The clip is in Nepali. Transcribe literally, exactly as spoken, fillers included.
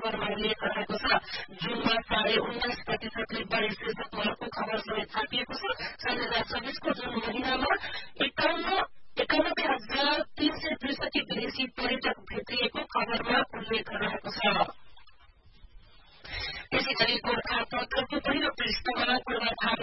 खबरमा उल्लेख रहेको छ। जुनमा साढे उन्नाइस प्रतिशतले बढ़ी शीर्षक अर्को खबर समेत छापिएको छ। सन् हजार छब्बीसको जुन महिनामा एकाउन्न एकानब्बे हजार तीन सय त्रिसठी विदेशी पर्यटक भेटिएको खबरमा उल्लेख रहेको छ। यसै गरी गोर्खा पत्रको पहिलो पृष्ठमा पूर्वाधार